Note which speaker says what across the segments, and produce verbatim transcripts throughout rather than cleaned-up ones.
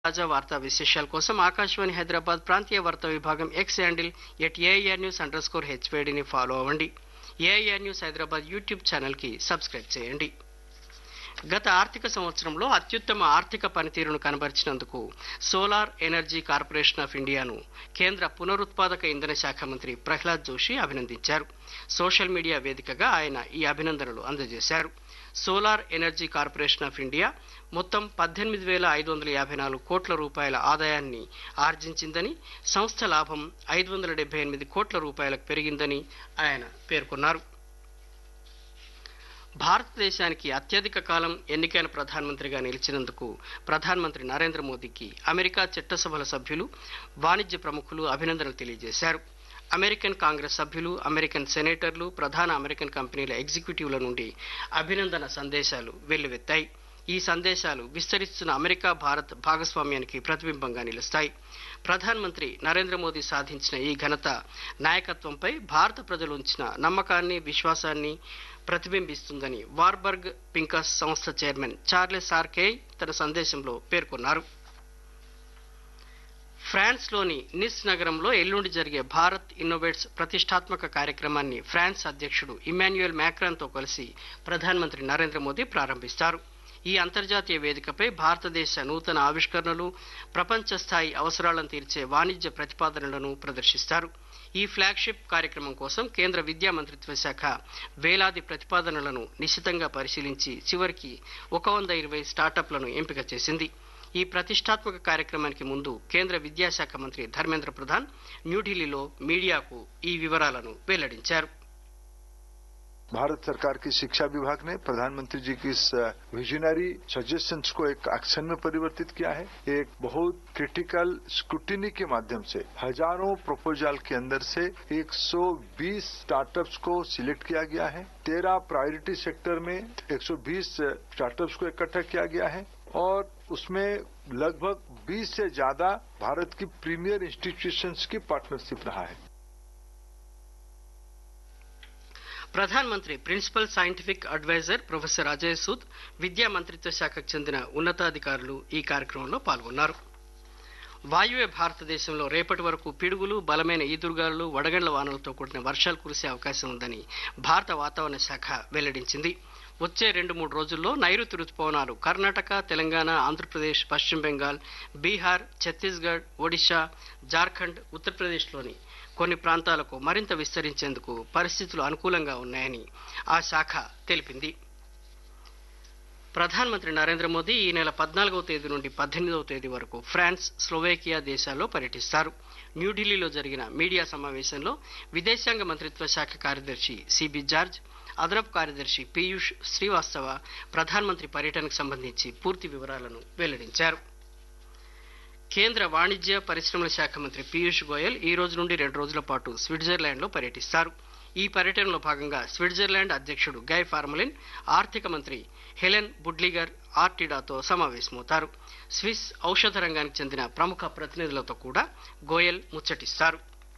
Speaker 1: తాజా వార్తా విశేషాల కోసం ఆకాశవాణి హైదరాబాద్ ప్రాంతీయ వార్తా విభాగం X handle at AIR news under score హెచ్వేడిని follow అవ్వండి. ఏఐఆర్ న్యూస్ హైదరాబాద్ యూట్యూబ్ ఛానల్కి సబ్స్క్రైబ్ చేయండి. గత ఆర్థిక సంవత్సరంలో అత్యుత్తమ ఆర్థిక పనితీరును కనబరిచినందుకు సోలార్ ఎనర్జీ కార్పొరేషన్ ఆఫ్ ఇండియాను కేంద్ర పునరుత్పాదక ఇంధన శాఖ మంత్రి ప్రహ్లాద్ జోషి అభినందించారు. సోషల్ మీడియా వేదికగా ఆయన ఈ అభినందనలు అందజేశారు. Solar energy corporation of India మొత్తం పద్దెనిమిది వేల ఐదు వందల యాభై నాలుగు కోట్ల రూపాయల ఆదాయాన్ని ఆర్జించిందని, సంస్థ లాభం ఐదు వందల డెబ్బై ఎనిమిది కోట్ల రూపాయలకు పెరిగిందని ఆయన పేర్కొన్నారు. భారతదేశానికి అత్యధిక కాలం ఎన్నికైన ప్రధానమంత్రిగా నిలిచినందుకు ప్రధానమంత్రి నరేంద్ర మోదీకి అమెరికా చట్టసభల సభ్యులు, వాణిజ్య ప్రముఖులు అభినందనలు తెలియజేశారు. అమెరికన్ కాంగ్రెస్ సభ్యులు, అమెరికన్ సెనేటర్లు, ప్రధాన అమెరికన్ కంపెనీల ఎగ్జిక్యూటివ్ల నుండి అభినందన సందేశాలు వెల్లువెత్తాయి. ఈ సందేశాలు విస్తరిస్తున్న అమెరికా భారత్ భాగస్వామ్యానికి ప్రతిబింబంగా నిలుస్తాయి. ప్రధానమంత్రి నరేంద్ర మోదీ సాధించిన ఈ ఘనత నాయకత్వంపై భారత ప్రజలు ఉంచిన నమ్మకాన్ని, విశ్వాసాన్ని ప్రతిబింబిస్తుందని వార్బర్గ్ పింకస్ సంస్థ చైర్మన్ చార్లెస్ ఆర్కేయ్ తన సందేశంలో పేర్కొన్నారు. ఫ్రాన్స్ లోని నిస్ నగరంలో ఎల్లుండి జరిగే భారత్ ఇన్నోవేట్స్ ప్రతిష్టాత్మక కార్యక్రమాన్ని ఫ్రాన్స్ అధ్యక్షుడు ఇమాన్యుయల్ మ్యాక్రాన్ తో కలిసి ప్రధానమంత్రి నరేంద్ర మోదీ ప్రారంభిస్తారు. ఈ అంతర్జాతీయ వేదికపై భారతదేశ నూతన ఆవిష్కరణలు, ప్రపంచ స్థాయి అవసరాలను తీర్చే వాణిజ్య ప్రతిపాదనలను ప్రదర్శిస్తారు. ఈ ఫ్లాగ్షిప్ కార్యక్రమం కోసం కేంద్ర విద్యా మంత్రిత్వ శాఖ వేలాది ప్రతిపాదనలను నిశితంగా పరిశీలించి చివరికి ఒక వంద ఇరవై స్టార్టప్లను ఎంపిక చేసింది. ఈ ప్రతిష్టాత్మక కార్యక్రమానికి ముందు కేంద్ర విద్యాశాఖ మంత్రి ధర్మేంద్ర ప్రధాన్ న్యూఢిల్లీలో మీడియాకు ఈ వివరాలను వెల్లడించారు.
Speaker 2: भारत सरकार की शिक्षा विभाग ने प्रधानमंत्री जी की इस विजनरी सजेशंस को एक एक्शन में परिवर्तित किया है. एक बहुत क्रिटिकल स्क्रूटिनी के माध्यम से हजारों प्रपोजल के अंदर से एक सौ बीस स्टार्टअप्स को सिलेक्ट किया गया है. तेरह प्रायोरिटी सेक्टर में एक सौ बीस स्टार्टअप्स को इकट्ठा किया गया है और उसमें लगभग बीस से ज्यादा भारत की प्रीमियर इंस्टीट्यूशंस की पार्टनरशिप रहा है.
Speaker 1: ప్రధానమంత్రి principal scientific adviser professor Ajay Sood, విద్యా మంత్రిత్వ శాఖకు చెందిన ఉన్నతాధికారులు ఈ కార్యక్రమంలో పాల్గొన్నారు. వాయువ్య భారతదేశంలో రేపటి వరకు పిడుగులు, బలమైన ఈదురుగాలులు, వడగండ్ల వానలతో కూడిన వర్షాలు కురిసే అవకాశం ఉందని భారత వాతావరణ శాఖ వెల్లడించింది. వచ్చే రెండు మూడు రోజుల్లో నైరుతి రుతుపవనాలు కర్ణాటక, తెలంగాణ, ఆంధ్రప్రదేశ్, పశ్చిమ బెంగాల్, బీహార్, ఛత్తీస్గఢ్, ఒడిశా, జార్ఖండ్, ఉత్తరప్రదేశ్లోని కొన్ని ప్రాంతాలకు మరింత విస్తరించేందుకు పరిస్థితులు అనుకూలంగా ఉన్నాయని ఆ శాఖ తెలిపింది. ప్రధానమంత్రి నరేంద్ర మోదీ ఈ నెల పద్నాలుగవ తేదీ నుండి పద్దెనిమిదవ తేదీ వరకు ఫ్రాన్స్, స్లోవేకియా దేశాల్లో పర్యటిస్తారు. న్యూఢిల్లీలో జరిగిన మీడియా సమావేశంలో విదేశాంగ మంత్రిత్వ శాఖ కార్యదర్శి సిబి జార్జ్, అదనపు కార్యదర్శి పీయూష్ శ్రీవాస్తవ ప్రధానమంత్రి పర్యటనకు సంబంధించి పూర్తి వివరాలను వెల్లడించారు. కేంద్ర వాణిజ్య పరిశ్రమల శాఖ మంత్రి పీయూష్ గోయల్ ఈ రోజు నుండి రెండు రోజుల పాటు స్విట్జర్లాండ్ లో పర్యటిస్తారు. ఈ పర్యటనలో భాగంగా స్విట్జర్లాండ్ అధ్యక్షుడు గై ఫార్మలిన్, ఆర్థిక మంత్రి హెలెన్ బుడ్లిగర్ ఆర్టిడాతో సమావేశమవుతారు. స్విస్ ఔషధ రంగానికి చెందిన ప్రముఖ ప్రతినిధులతో కూడా గోయల్ ముచ్చటిస్తారు.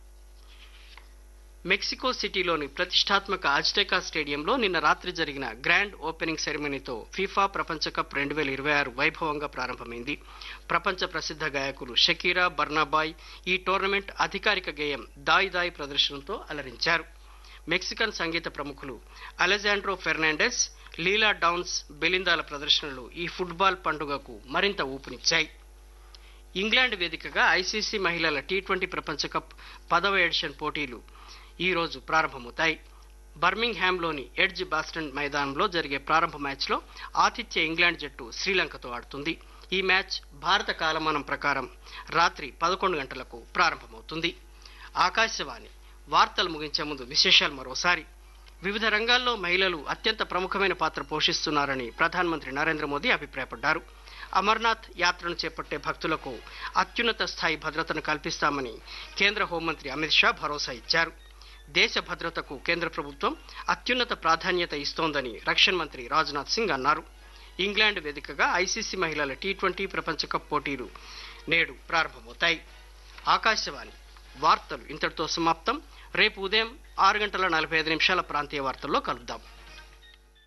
Speaker 1: మెక్సికో సిటీలోని ప్రతిష్టాత్మక అజ్టెకా స్టేడియంలో నిన్న రాత్రి జరిగిన గ్రాండ్ ఓపెనింగ్ సెరమనీతో ఫీఫా ప్రపంచ కప్ రెండు వేల ఇరవై ఆరు వైభవంగా ప్రారంభమైంది. ప్రపంచ ప్రసిద్ధ గాయకులు షకీరా, బర్నాబాయ్ ఈ టోర్నమెంట్ అధికారిక గేయం దాయ్ దాయ్ ప్రదర్శనతో అలరించారు. మెక్సికన్ సంగీత ప్రముఖులు అలెజాండ్రో ఫెర్నాండెస్, లీలా డౌన్స్, బెలిందాల ప్రదర్శనలు ఈ ఫుట్బాల్ పండుగకు మరింత ఊపునిచ్చాయి. ఇంగ్లాండ్ వేదికగా ఐసీసీ మహిళల టీ ట్వంటీ ప్రపంచ కప్ పదవ ఎడిషన్ పోటీలు ఈ రోజు ప్రారంభమవుతాయి. బర్మింగ్ హ్యామ్లోని ఎడ్జ్ బాస్టన్ మైదానంలో జరిగే ప్రారంభ మ్యాచ్లో ఆతిథ్య ఇంగ్లాండ్ జట్టు శ్రీలంకతో ఆడుతుంది. ఈ మ్యాచ్ భారత కాలమానం ప్రకారం రాత్రి పదకొండు గంటలకు ప్రారంభమవుతుంది. ఆకాశవాణి వార్తలు ముగించే ముందు విశేషాలు మరోసారి. వివిధ రంగాల్లో మహిళలు అత్యంత ప్రముఖమైన పాత్ర పోషిస్తున్నారని ప్రధానమంత్రి నరేంద్ర మోదీ అభిప్రాయపడ్డారు. అమర్నాథ్ యాత్రను చేపట్టే భక్తులకు అత్యున్నత స్థాయి భద్రతను కల్పిస్తామని కేంద్ర హోంమంత్రి అమిత్ షా భరోసా ఇచ్చారు. దేశ భద్రతకు కేంద్ర ప్రభుత్వం అత్యున్నత ప్రాధాన్యత ఇస్తోందని రక్షణ మంత్రి రాజ్నాథ్ సింగ్ అన్నారు. ఇంగ్లాండ్ వేదికగా ఐసీసీ మహిళల టీ ట్వంటీ ప్రపంచ కప్ పోటీలు నేడు ప్రారంభమవుతాయి. ఆకాశవాణి వార్తలు ఇంతటితో సమాప్తం. రేపు ఉదయం ఆరు గంటల నలభై ఐదు నిమిషాల ప్రాంతీయ వార్తల్లో కలుద్దాం.